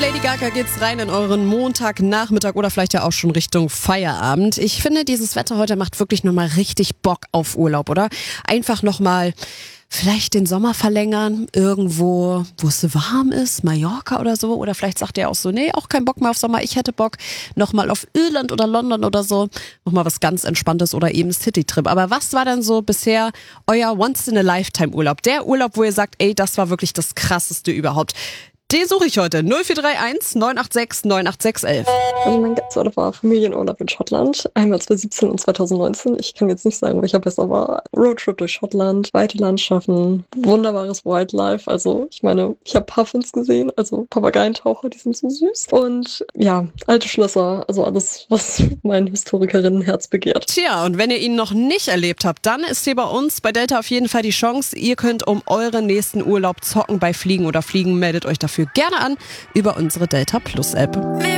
Lady Gaga geht's rein in euren Montagnachmittag oder vielleicht ja auch schon Richtung Feierabend. Ich finde, dieses Wetter heute macht wirklich nochmal richtig Bock auf Urlaub, oder? Einfach nochmal vielleicht den Sommer verlängern, irgendwo, wo es warm ist, Mallorca oder so. Oder vielleicht sagt ihr auch so, nee, auch kein Bock mehr auf Sommer, ich hätte Bock nochmal auf Irland oder London oder so. Nochmal was ganz Entspanntes oder eben Citytrip. Aber was war denn so bisher euer Once-in-a-Lifetime-Urlaub? Der Urlaub, wo ihr sagt, ey, das war wirklich das Krasseste überhaupt. Den suche ich heute. 0431 986 98611. Also mein ganzer Urlaub war Familienurlaub in Schottland. Einmal 2017 und 2019. Ich kann jetzt nicht sagen, welcher besser war. Roadtrip durch Schottland, weite Landschaften, wunderbares Wildlife. Also ich meine, ich habe Puffins gesehen, also Papageientaucher, die sind so süß. Und ja, alte Schlösser, also alles, was mein Historikerinnenherz begehrt. Tja, und wenn ihr ihn noch nicht erlebt habt, dann ist hier bei uns bei Delta auf jeden Fall die Chance. Ihr könnt um euren nächsten Urlaub zocken bei Fliegen oder Fliegen. Meldet euch dafür gerne an über unsere Delta Plus App.